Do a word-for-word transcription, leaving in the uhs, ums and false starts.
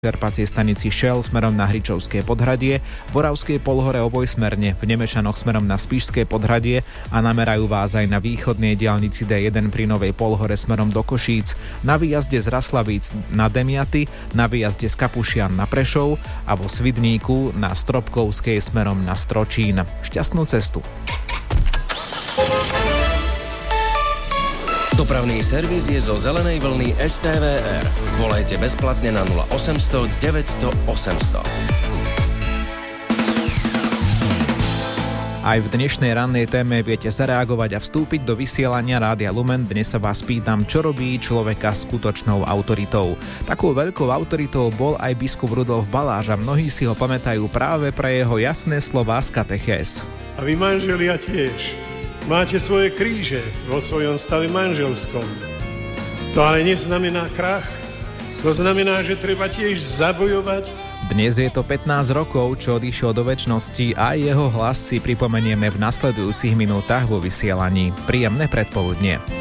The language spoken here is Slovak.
čerpacej stanici Shell smerom na Hričovské Podhradie, v Oravskej Polhore obojsmerne, v Nemešanoch smerom na Spišské Podhradie a namerajú vás aj na východnej diaľnici dé jeden pri Novej Polhore smerom do Košíc, na výjazde z Raslavíc na Demiaty, na výjazde z Kapušian na Prešov a vo Svidníku na Stropkovskej smerom na Stročín. Šťastnú cestu. Dopravný servis je zo zelenej vlny es té vé er. Volajte bezplatne na nula osemsto deväťsto osemsto. Aj v dnešnej rannej téme viete zareagovať a vstúpiť do vysielania Rádia Lumen. Dnes sa vás pýtam, čo robí človeka skutočnou autoritou. Takou veľkou autoritou bol aj biskup Rudolf Baláž a mnohí si ho pamätajú práve pre jeho jasné slová z katechéz. A vy manželia tiež máte svoje kríže vo svojom stave manželskom. To ale neznamená krach. To znamená, že treba tiež zabojovať. Dnes je to pätnásť rokov, čo odišiel do večnosti a jeho hlas si pripomenieme v nasledujúcich minútach vo vysielaní. Príjemné predpoludnie.